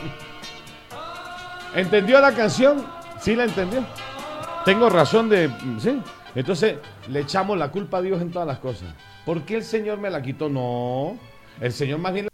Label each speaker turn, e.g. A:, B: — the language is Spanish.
A: ¿Entendió la canción? Sí la entendió. Tengo razón de... ¿sí? Entonces, le echamos la culpa a Dios en todas las cosas. ¿Por qué el Señor me la quitó? No. El Señor más bien